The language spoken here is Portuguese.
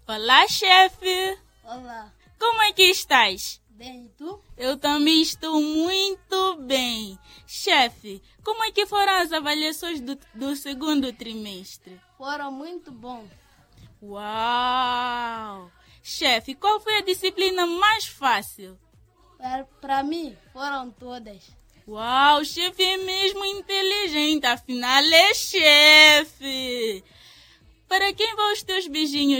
Olá, chefe! Olá, Como é que estás? bem, e tu? Eu também estou muito bem. Chefe, como é que foram as avaliações do segundo trimestre? Foram muito bons. Uau! Chefe, qual foi a disciplina mais fácil? Para mim, foram todas. Uau, chefe é mesmo inteligente, afinal é chefe! Para quem vão os teus beijinhos?